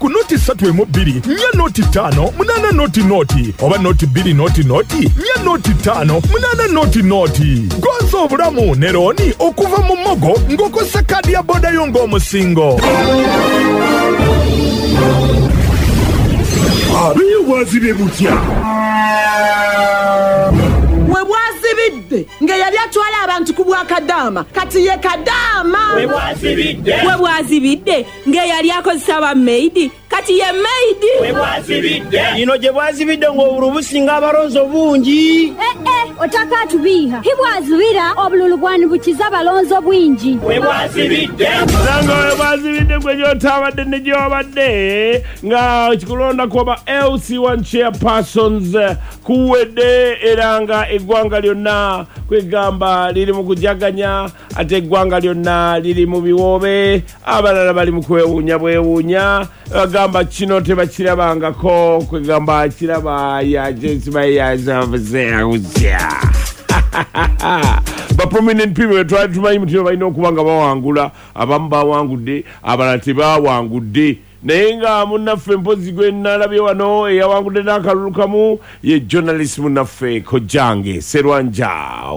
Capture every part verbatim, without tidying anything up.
ku noti ssatu emu bbiri nnya noti ttaano munaana noti noti oba noti bbiri noti noti nnya noti ttaano munaana noti noti. Gonza obulamu ne looni okuva mu mmogo ng'okozesa kaadi ya booda yo ng'omusingo. Abiye bwazibye butya? We bwazibidde nga yali atwala abantu ku Bwakadaama kati ye Kadaama. We bwazibidde we bwazibidde nga yali akozesa ba maidi kati ye maidi. we bwazibidde ino gye bwazibidde ng'obululu businga abalonzi obungi. Eh eh otaka tubiha hibwazibira obululu bwani bukiza balonzo bwingi. we bwazibidde Nanga we bwazibidde gwe gy'otabadde ne gy'obadde nga kikulonda kuba L C one chairpersons kuwedde era nga eggwanga lyonna kwegamba liri mu kujaganya ate eggwanga lyonna liri mu biwoobe abalala bali mu kwewuunya bwewuunya bagamba kino tebakirabangako kwegamba kiraba yajesbayazavuzeawuzya ba prominent people twali tumanyi mutino balina okuba nga bawangula abamu bawangudde abalala tebawangudde naye nga munnaffe mpozi gwe nalabye wano eyawangudde n'akalulu kamu ye journalist munnaffe Kojjange Sserwanja.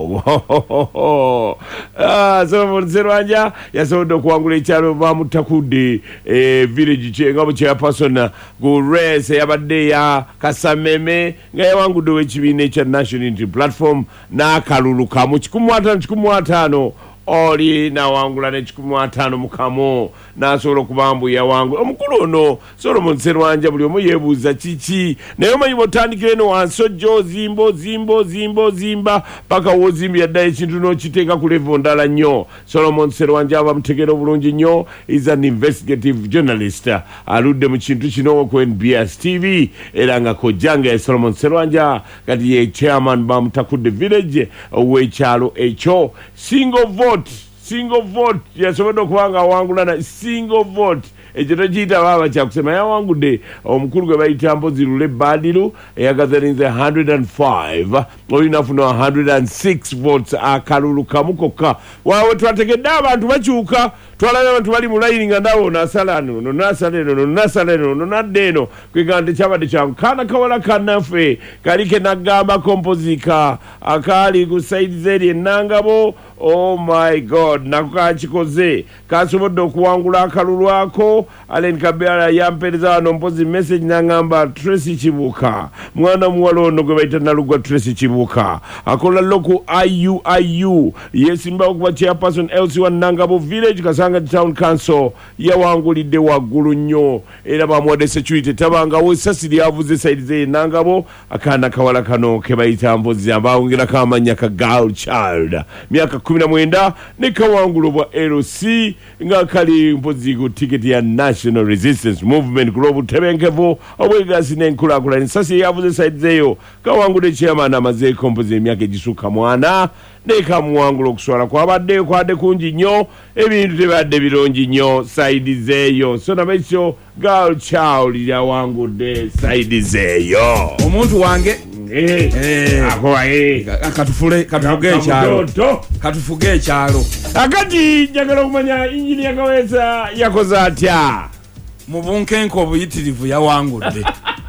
Solomon Sserwanja yasobodde okuwangula ekyalo bamutakudde village kye nga chairperson ku race eyabadde ya Kasameme nga yawangudde w'ekibiina ekya National Unity Platform n'akalulu kamu kikumi ataano kikumi ataano oli nawangula ne kikumi ataano mukamu nasobola okubambu yawangula omukulu ono Solomon Sserwanja buli omu yeebuuza kiki naye omanyi bw'otandikira eno wansi ojja zimbo zimbo zimbo zimba paka wozimbi yaddayo ekintu n'okiteeka ku level ndala nnyo. Solomon Sserwanja aba mutegeera obulungi nnyo is an investigative journalist aludde mu kintu kino ku N B S T V era nga Kojjange Solomon Sserwanja kati ye chairman bamutakudde village ow'ekyalo ekyo. Single vote single vote yasobodde okuba nga awangula na single vote ekyo tokiyita baba kyakusema yawangudde omukulu gwe bayita Mpozi Lule Badiru eyagazalinze one hundred five olinafuna one hundred six votes akalulu kamu kokka waawe twategedde abantu bakyuka twalaba abantu bali mu layini nga ndawo nasala eno nasala eno nasala eno nadde eno kwegamba tekyabadde kyangu kaana kawala kannaffe kali ke naggamba kompozika akaali ku saidi zeri ennangabo. Oh my God, nakukakikoze kasobodde okuwangula akalulu ako. Allen Kabera yampereza wano Mpozi message nangamba Tracy Kibuka mwana muwala ono gwe bayita Nalugwa Tracy Kibuka akola loku I U I U yesimba okuba chairperson L C one Nangabo village Kasanga town council yawangulidde waggulu nnyo era bamuwadde security tabangawo essasi lyavuze side ze Nangabo akaana kawala kano ke bayita Mpozi abawongerako amannya ka girl child myaka kumi na mwenda ne kawangulu bwa L C nga kali Mpozi ku ticket ya National Resistance Movement Global Tebenkevo obwegasi n'enkulaakulana ensasi yavuze side zeyo kawangudde chairman amazeeko Mpozi emyaka egisukka mwana ne kamuwangula okuswala kwabadde kwadde kungi nnyo ebintu tebadde birungi nnyo side zeyo so nabekyo girl child yawangudde side zeyo omuntu wange eh eh akowa eh katufule katufuge ekyalo katufuge ekyalo akati njagala okumanya injini ya Kaweesa yakoze atya mu bunkenko obuyitirivu yawangudde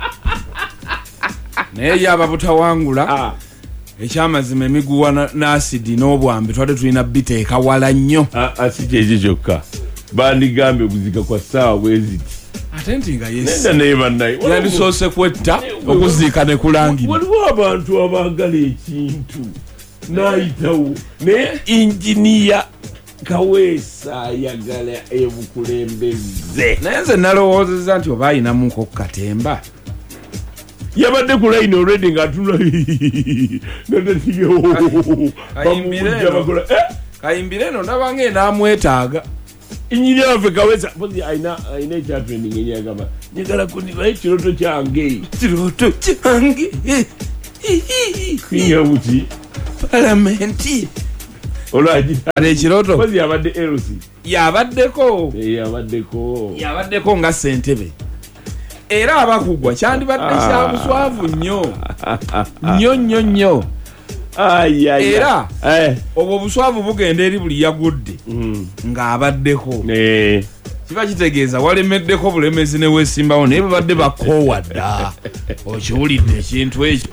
naye yaba butawangula ekyamazima emiguwa n'asidi n'obwambe twade tulina biteeka wala nnyo asidi ekyo kyokka bandigambye okuzika kwa ssaawa bweziti ate nti nga nenda naye bannaye yandisoose kwetta okuziika ne kulangira waliwo abantu abaagala ekintu n'ayitawo naye injiniya Kaweesa ayagala ebukulembeze naye nze nalowoozezza nti oba ayinamuko kukatemba yabadde ku line already ng'atula kayimbire eno ndaba ng'enaamwetaaga injiniya waffe Kaweesa Mpozi ayina ekyatrending enyagamba njagala kundibayo ekiroto kyange kiroto kyange kuyiga buki palamenti olwagitale ekiroto Mpozi yabadde L C yabaddeko yabaddeko yabaddeko nga ssentebe era abakugwa kyandibadde kya buswavu nnyo nnyo nnyo nnyo era obwo buswavu bugenda eri buli yagudde ng'abaddeko kiba kitegeeza walemeddeko bulemezi ne weesimbawo naye babadde bakoowa dda okiwulidde ekintu ekyo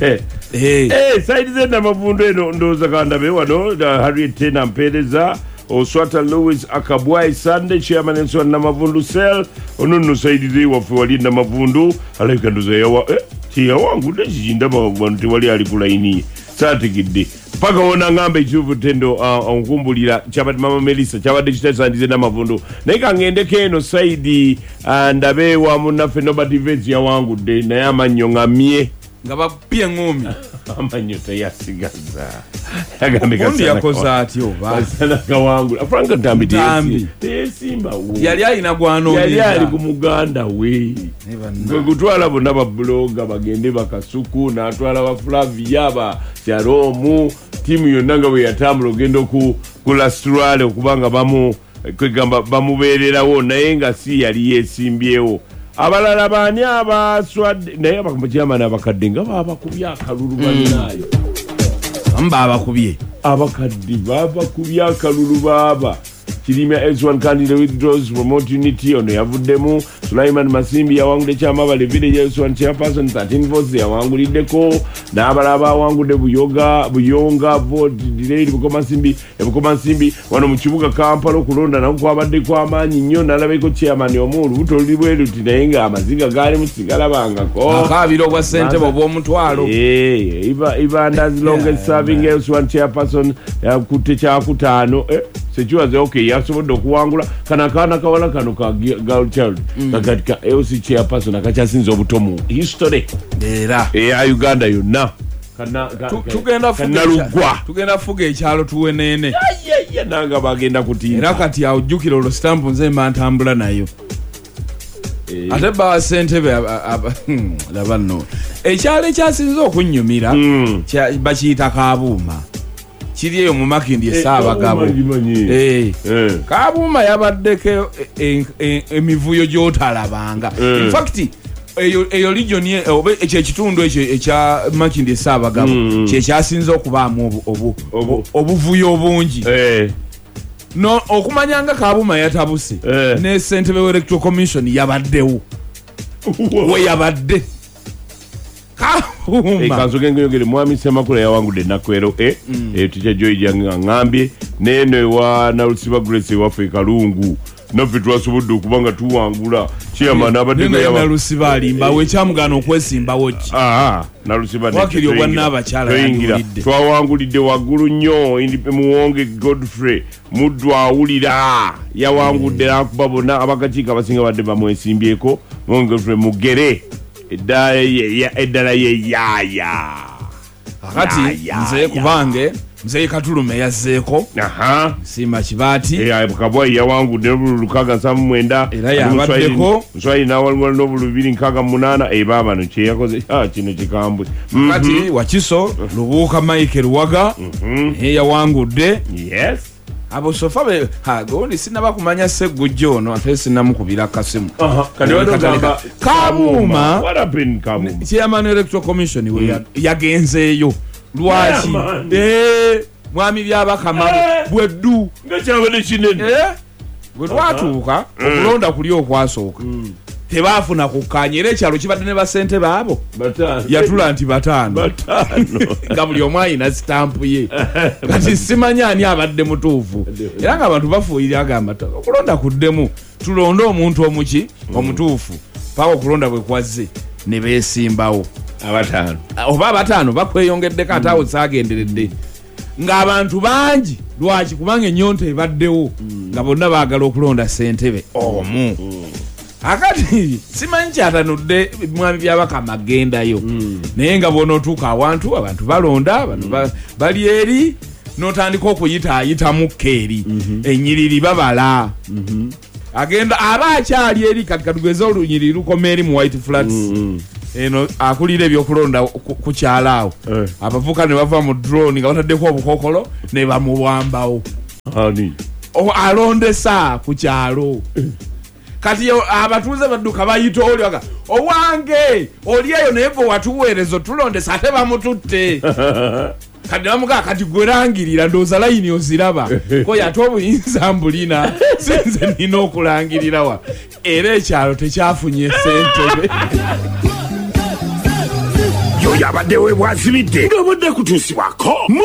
saidi z'ennamavundo eno ndowooza kandabe wano Harriet Tena mpeereza Oswata Louis Akabwai Sunday chairman enswa Namavundu Cell ono nno saidi ze waffe wali Namavundu alabika ndoza yawa eh tiyawangudde kikindaba wano tewali ali ku layini saategedde paka wona ngamba ekivuvu tendo onkumbulira kyabadde mama Melissa kyabadde kitasandize Namavundu naye kangendeko eno saidi ndabe wa munnaffe Nobert Vets yawangudde naye amannyo ngamye nga bapye ngumi amanyo teyasigaza yagambe yakoza atyo basana kawangula Frank Tambi tesimba wo yali alina gwano yali ali ku muganda we ngutwala bonna ba bloga bagende bakasuku natwala ba Flavia ba Sharomu timu yonna nga bwe yatambula ogenda ku Australia okubanga bamu kwegamba bamubeererawo naye nga si yali yesimbyewo abalala baani abaswadde naye abakamujamana abakadde nga babakubye akalulu balinayo amba abakubye abakadde babakubye akalulu baba Kirimya S one candidate withdraws promote unity ono yavuddemu Sulaiman Masimbi yawangudde kyamabale village S one chairperson thirteen votes yawanguliddeko n'abalala bawangudde buyoga buyonga vote delayed Bukoma Nsimbi Bukoma Nsimbi wano mu kibuga Kampala okulonda nako kwabaddeko amaanyi nnyo n'alabeko chairman omulu butoli bweruti naye nga amaziga gaali musigalabangako akabiro bwa ssentebe obw'omutwalo eh iba Ibanda's longest serving S one chairperson yakutte kyakutaano eh sekiwaze okay yasobodde okuwangula kana kana kawala kano ka girl child kagatika mm. L C chairperson akakyasinze obutomu history era ya Uganda yonna kana tugenda fuga tugenda fuga ekyalo tuwenene ye nanga bagenda kutinda era kati awujjukira olwo stamp nze mantambula nayo eh. Ate ba ssentebe laba nno ekyalo ekyasinze okunnyumira mm. bakiyita Kabuuma kiri eyo mu Makindi esaabagabo eh Kabuuma yabaddeko emivuyo gyotalabanga in fact eyo eyo region oba ekyo kitundu ekyo ekya Makindi esaabagabo kye kyasinze okubaamu obuvuyo obungi no okumanyanga Kabuuma yatabuse ne ssentebe w'electoral commission yabaddewo we yabadde Kazuge ngiyogere mwami Semakula yawangudde nakwero eh eh tija joyi ngambye nene wa Nalusiba Grace wafe Kalungu naffe twasobodde okubanga tuwangula chairman abadde ya Nalusiba alimba we kyamugano okwesimba woki ah Nalusiba ne wakiri obwanna abakyala yangulidde twawangulidde waggulu nnyo indipe muwonge Godfrey muddu awulira yawangudde akuba bonna abakakiika abasinga badde bamwesimbyeko muwonge Godfrey mugere eddala ye eddala ye yaya akati nze kubange nze Katulume yazzeeko aha sima kibaati eh Kabwai yawangudde lukaga nsamu mwenda era yabaddeko nswayi nawaliwo n'obulubiri nkaga munana e baba no kye yakoze ah kino kikambwe akati Wakiso Lubuuka Mike Luwaga eh yawangudde yes abo sofa be ha goni sinaba kumanya Segujjo no ate sinamukubira kasimu aha kali wadogamba Kabuuma what happened Kabuuma chairman electoral commission we mm. yagenzeeyo lwaki eh mwami byabakama bweddu ngakyawe kinene eh bwe twatuuka okulonda kuli okwasooka tebaafuna kukkaanya era ekyalo kibadde ne basente baabo yatula nti bataano nga buli omu ayina sitampu ye kati simanya ani abadde mutuufu era nga abantu bafuuyire agamba okulonda kuddemu tulonde omuntu omuki omutuufu paka okulonda bwe kwazze ne beesimbawo abataano oba abataano bakweyongeddeko ate awo saagenderedde ng'abantu bangi lwaki kubanga ennyonta ebaddewo nga bonna baagala okulonda ssentebe omu akati simanyi kyatanudde mwami byabakama agendayo naye nga bw'onootuuka awantu abantu balonda abantu bali eri n'otandika okuyitaayitamu keeri ennyiriri babala agenda aba akyali eri kati katugeze olunyiriri lukoma eri mu White Flats eno akulira ebyokulonda ku kyalaawo abavuka ne bava mu drone nga bataddeko obukokolo ne bamuwambawo alondesa ku kyalo kati abatuuze badduka bayita oli aga owange oli eyo naye bwe watuweerezo tulondesa ate bamututte kati namuga kati gwerangirira ndooza layini oziraba koyo ate obuyinza mbulina sinze nina okulangirirawa era ekyalo tekyafunye ssentebe yoyo abadde we bwazibidde ng'obudde kutuusibwako